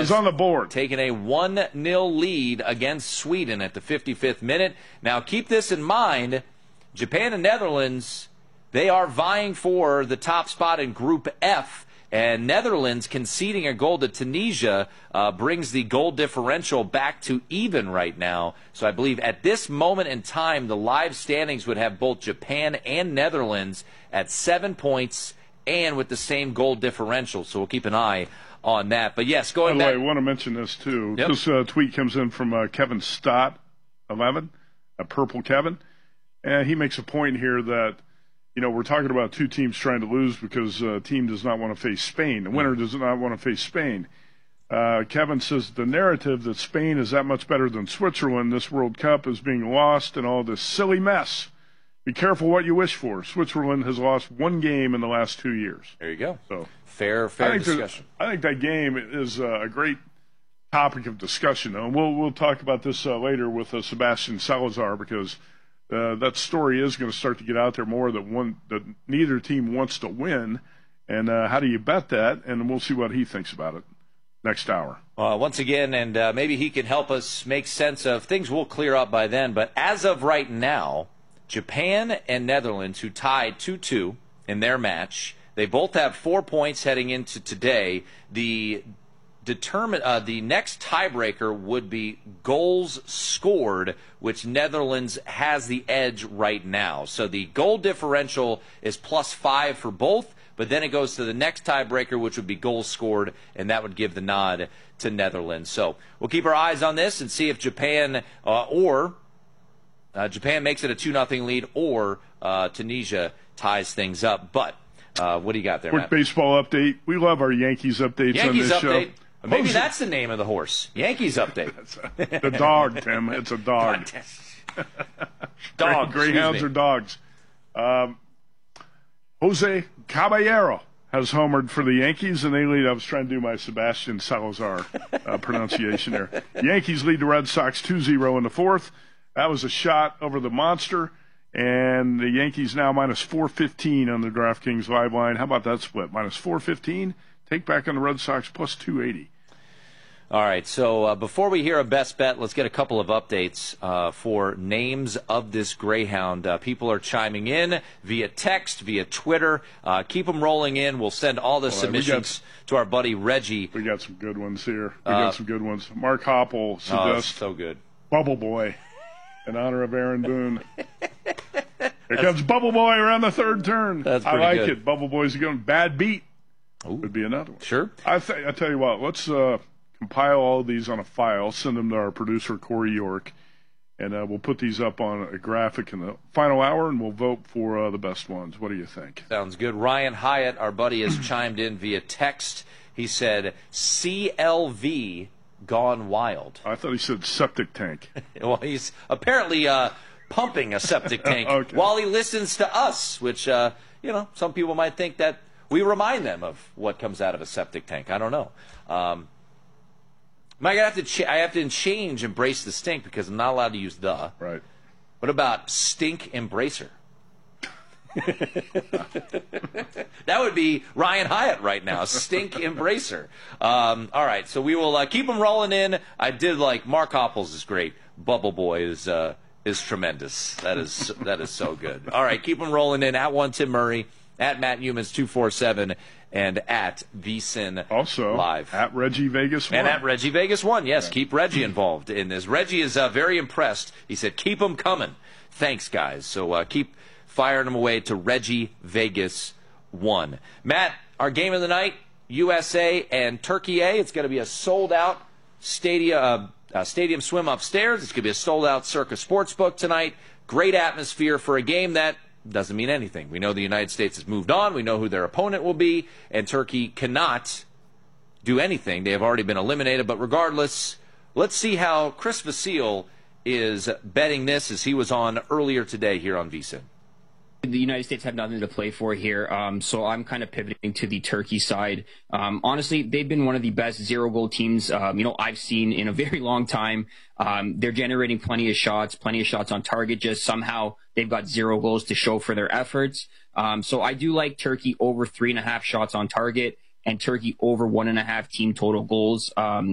is on the board. Taking a 1-0 lead against Sweden at the 55th minute. Now, keep this in mind. Japan and Netherlands, they are vying for the top spot in Group F. And Netherlands conceding a goal to Tunisia brings the goal differential back to even right now. So I believe at this moment in time, the live standings would have both Japan and Netherlands at 7 points and with the same goal differential. So we'll keep an eye on that. But yes, going back. By the way, I want to mention this too. Yep. This tweet comes in from Kevin Stott, 11, Purple Kevin. And he makes a point here that, we're talking about two teams trying to lose because a team does not want to face Spain. The winner does not want to face Spain. Kevin says the narrative that Spain is that much better than Switzerland, this World Cup, is being lost in all this silly mess. Be careful what you wish for. Switzerland has lost one game in the last 2 years. There you go. So fair discussion. I think that game is a great topic of discussion, though. And we'll talk about this later with Sebastian Salazar because that story is going to start to get out there more that neither team wants to win. And how do you bet that? And we'll see what he thinks about it next hour. Once again, and maybe he can help us make sense of things. Will clear up by then. But as of right now, Japan and Netherlands, who tied 2-2 in their match, they both have 4 points heading into today. The next tiebreaker would be goals scored, which Netherlands has the edge right now. So the goal differential is +5 for both, but then it goes to the next tiebreaker, which would be goals scored, and that would give the nod to Netherlands. So we'll keep our eyes on this and see if Japan Japan makes it a 2-0 lead or Tunisia ties things up. But what do you got there, Quick Matt? Baseball update. We love our Yankees updates on this show. Maybe that's the name of the horse. Yankees update. The dog, Tim. It's a dog. Dog. Greyhounds are dogs. Jose Caballero has homered for the Yankees, and they lead. I was trying to do my Sebastian Salazar pronunciation there. Yankees lead the Red Sox 2-0 in the fourth. That was a shot over the monster, and the Yankees now -415 on the DraftKings live line. How about that split? -415. Take back on the Red Sox +280. All right, so before we hear a best bet, let's get a couple of updates for names of this Greyhound. People are chiming in via text, via Twitter. Keep them rolling in. We'll send all the submissions to our buddy Reggie. We got some good ones here. We got some good ones. Mark Hoppel suggests so good. Bubble Boy in honor of Aaron Boone. Here comes Bubble Boy around the third turn. That's I pretty like good. it. Bubble Boy's going bad beat. Ooh. Would be another one. Sure. I tell you what, let's compile all of these on a file, send them to our producer, Corey York, and we'll put these up on a graphic in the final hour, and we'll vote for the best ones. What do you think? Sounds good. Ryan Hyatt, our buddy, has chimed in via text. He said, CLV gone wild. I thought he said septic tank. Well, he's apparently pumping a septic tank Okay. while he listens to us, which, some people might think that we remind them of what comes out of a septic tank. I don't know. I have to change embrace the stink because I'm not allowed to use the. Right. What about stink embracer? That would be Ryan Hyatt right now, stink embracer. All right, so we will keep them rolling in. I did like Mark Hoppels is great. Bubble Boy is tremendous. That is so good. All right, keep them rolling in. At one Tim Murray, at Matt Humans 247, and at VSiN Also, Live. at Reggie Vegas 1. And at Reggie Vegas 1, yes. Keep Reggie involved in this. Reggie is very impressed. He said, keep them coming. Thanks, guys. So keep firing them away to Reggie Vegas 1. Matt, our game of the night, USA and Turkey A. It's going to be a sold-out stadium swim upstairs. It's going to be a sold-out Circa Sportsbook tonight. Great atmosphere for a game that doesn't mean anything. We know the United States has moved on. We know who their opponent will be, and Turkey cannot do anything. They have already been eliminated, but regardless, let's see how Chris Vasile is betting this as he was on earlier today here on VSiN. The United States have nothing to play for here, so I'm kind of pivoting to the Turkey side. Honestly, they've been one of the best zero-goal teams I've seen in a very long time. They're generating plenty of shots on target. Just somehow they've got 0 goals to show for their efforts. So I do like Turkey over 3.5 shots on target and Turkey over 1.5 team total goals.